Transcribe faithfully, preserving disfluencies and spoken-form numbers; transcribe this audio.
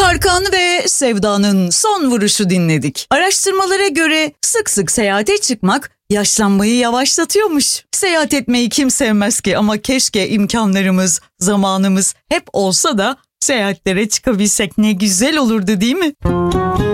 Tarkan ve Sevda'nın son vuruşu dinledik. Araştırmalara göre sık sık seyahate çıkmak yaşlanmayı yavaşlatıyormuş. Seyahat etmeyi kim sevmez ki, ama keşke imkanlarımız, zamanımız hep olsa da seyahatlere çıkabilsek, ne güzel olurdu değil mi?